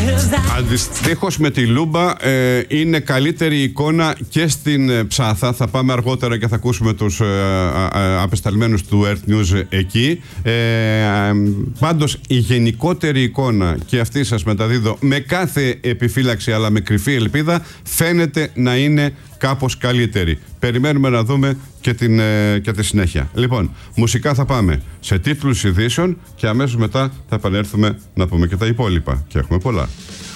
Αντιστοίχως με τη Λούμπα είναι καλύτερη εικόνα και στην Ψάθα. Θα πάμε αργότερα και θα ακούσουμε τους απεσταλμένους του Earth News εκεί. Πάντως η γενικότερη εικόνα, και αυτή σας μεταδίδω με κάθε επιφύλαξη αλλά με κρυφή ελπίδα, φαίνεται να είναι κάπως καλύτερη. Περιμένουμε να δούμε και τη συνέχεια. Λοιπόν, μουσικά θα πάμε σε τίτλους ειδήσεων και αμέσως μετά θα επανέλθουμε να πούμε και τα υπόλοιπα. Και έχουμε πολλά.